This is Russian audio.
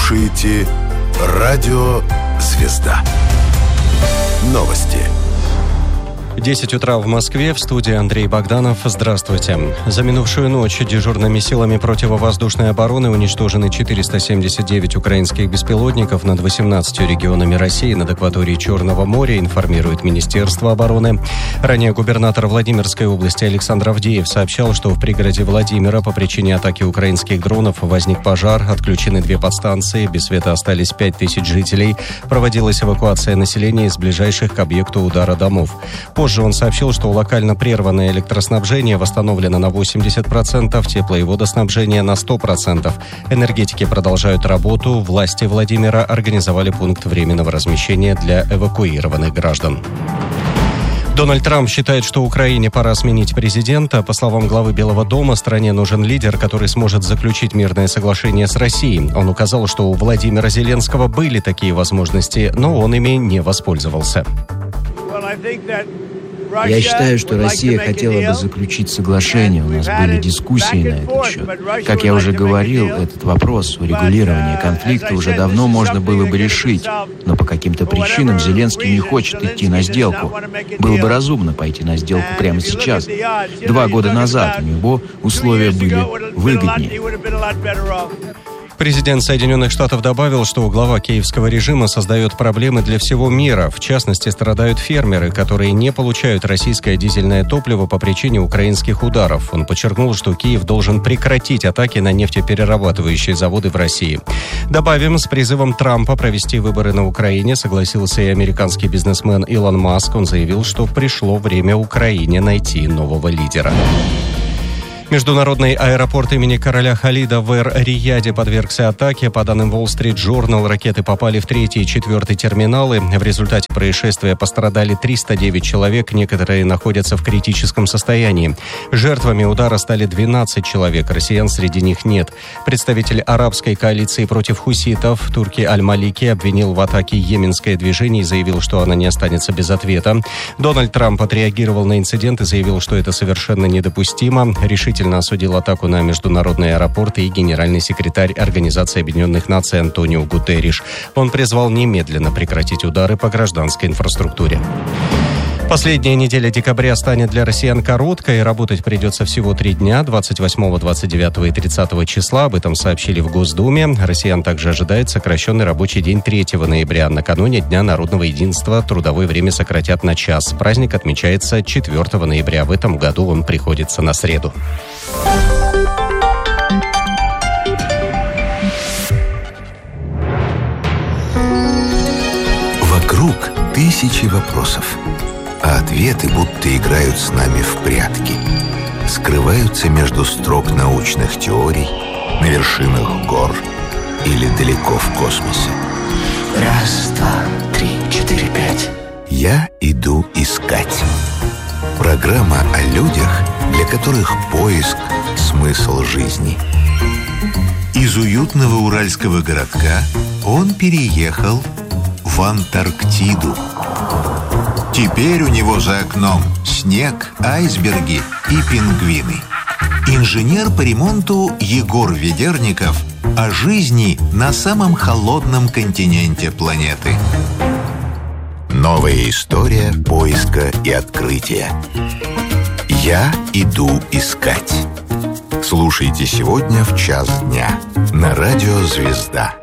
слушаете Радио «Звезда». Новости. 10 утра в Москве, в студии Андрей Богданов. Здравствуйте. За минувшую ночь дежурными силами противовоздушной обороны уничтожены 479 украинских беспилотников над 18 регионами России над акваторией Черного моря, информирует Министерство обороны. Ранее губернатор Владимирской области Александр Авдеев сообщал, что в пригороде Владимира по причине атаки украинских дронов возник пожар, отключены 2 подстанции, без света остались 5000 жителей. Проводилась эвакуация населения из ближайших к объекту удара домов. Позже он сообщил, что локально прерванное электроснабжение восстановлено на 80%, тепло- и водоснабжение на 100%. Энергетики продолжают работу. Власти Владимира организовали пункт временного размещения для эвакуированных граждан. Дональд Трамп считает, что Украине пора сменить президента. По словам главы Белого дома, стране нужен лидер, который сможет заключить мирное соглашение с Россией. Он указал, что у Владимира Зеленского были такие возможности, но он ими не воспользовался. Я считаю, что Россия хотела бы заключить соглашение. У нас были дискуссии на этот счет. Как я уже говорил, этот вопрос урегулирования конфликта уже давно можно было бы решить. Но по каким-то причинам Зеленский не хочет идти на сделку. Было бы разумно пойти на сделку прямо сейчас. 2 года назад у него условия были выгоднее. Президент Соединенных Штатов добавил, что глава киевского режима создает проблемы для всего мира. В частности, страдают фермеры, которые не получают российское дизельное топливо по причине украинских ударов. Он подчеркнул, что Киев должен прекратить атаки на нефтеперерабатывающие заводы в России. Добавим, с призывом Трампа провести выборы на Украине согласился и американский бизнесмен Илон Маск. Он заявил, что пришло время Украине найти нового лидера. Международный аэропорт имени короля Халида в Эр-Рияде подвергся атаке. По данным Wall Street Journal, ракеты попали в 3-й и 4-й терминалы. В результате происшествия пострадали 309 человек, некоторые находятся в критическом состоянии. Жертвами удара стали 12 человек, россиян среди них нет. Представитель арабской коалиции против хуситов Турки Аль-Малики обвинил в атаке йеменское движение и заявил, что она не останется без ответа. Дональд Трамп отреагировал на инцидент и заявил, что это совершенно недопустимо. Решительно осудил атаку на международные аэропорты и генеральный секретарь Организации Объединенных Наций Антонио Гутерриш. Он призвал немедленно прекратить удары по гражданской инфраструктуре. Последняя неделя декабря станет для россиян короткой. Работать придется всего 3 дня, 28, 29 и 30 числа. Об этом сообщили в Госдуме. Россиян также ожидает сокращенный рабочий день 3 ноября. Накануне Дня народного единства трудовое время сократят на час. Праздник отмечается 4 ноября. В этом году он приходится на среду. Вокруг тысячи вопросов, а ответы будто играют с нами в прятки. Скрываются между строк научных теорий, на вершинах гор или далеко в космосе. 1, 2, 3, 4, 5. Я иду искать. Программа о людях, для которых поиск – смысл жизни. Из уютного уральского городка он переехал в Антарктиду. Теперь у него за окном снег, айсберги и пингвины. Инженер по ремонту Егор Ведерников о жизни на самом холодном континенте планеты. Новая история поиска и открытия. Я иду искать. Слушайте сегодня в 1:00 дня на радио «Звезда».